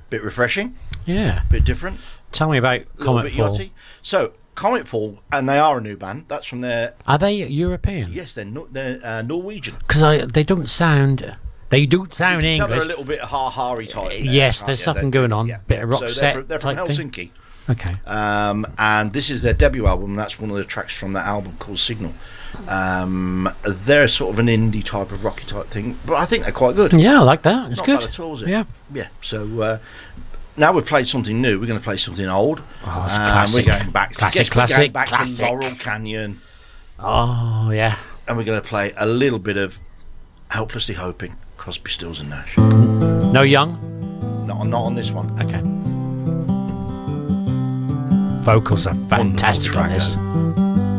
Bit refreshing, Yeah. bit different, Tell me about a little Comet bit Fall. yachty. So, Comet Fall, and they are a new band. That's from their... Are they European? Yes, they're Norwegian. Because they don't sound... They don't sound You can tell they're a English. little bit ha-ha-y type. there, Yes, can't there's you? something going on. Yeah. Bit of rock So set they're from type thing. Helsinki. Okay. And this is their debut album. That's one of the tracks from that album called Signal. They're sort of an indie type of rocky type thing, but I think they're quite good. Yeah, I like that. It's Not good. bad at all, is it? Yeah. Yeah. So now we've played something new. We're going to play something old. Oh, it's classic. We're going back. Classic, we're going classic, back classic. to Laurel Canyon, Oh, yeah. and we're going to play a little bit of Helplessly Hoping, Crosby, Stills and Nash. No Young? Not on this one. Okay. Vocals are fantastic on track, this.